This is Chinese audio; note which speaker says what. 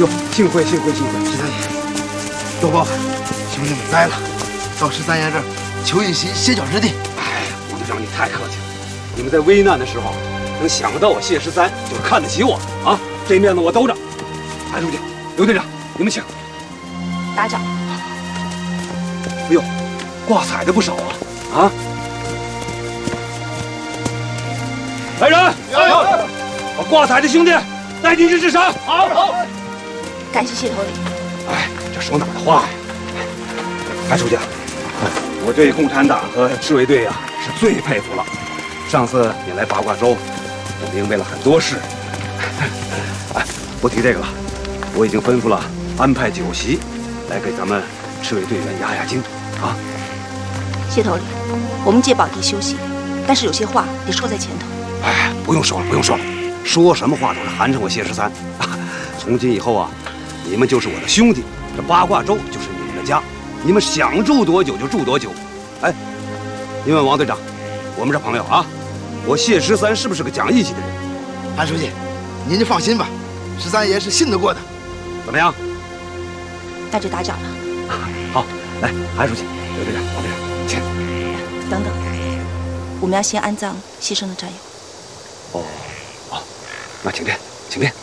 Speaker 1: 哟，幸会幸会幸会，
Speaker 2: 十三爷，多包涵，兄弟们栽了，到13爷这儿求一席歇脚之地。
Speaker 1: 哎，王队长你太客气了，你们在危难的时候能想到我谢13，就是看得起我啊，这面子我兜着。韩书记、刘队长，你们请。
Speaker 3: 打扰。
Speaker 1: 哎呦，挂彩的不少啊！啊！来人，把挂彩的兄弟带进去治伤。好。
Speaker 3: 感谢谢头领。
Speaker 1: 哎，这说哪儿的话呀？韩书记，我对共产党和赤卫队是最佩服了。上次你来八卦洲，我明白了很多事。哎，不提这个了，我已经吩咐了，安排酒席来给咱们赤卫队员压惊啊。
Speaker 3: 谢头领，我们借宝地休息，但是有些话得说在前头。
Speaker 1: 哎，不用说了，说什么话都是寒碜我谢13。从今以后你们就是我的兄弟，这八卦洲就是你们的家，你们想住多久就住多久。哎，您问王队长，我们是朋友啊，我谢13是不是个讲义气的人？
Speaker 2: 韩书记，您就放心吧，13爷是信得过的。
Speaker 1: 怎么样？
Speaker 3: 那就打搅了。
Speaker 1: 好，来，韩书记、刘队长、王队长，请。
Speaker 3: 等等，我们要先安葬牺牲的战友。
Speaker 1: 哦，那请便，请便。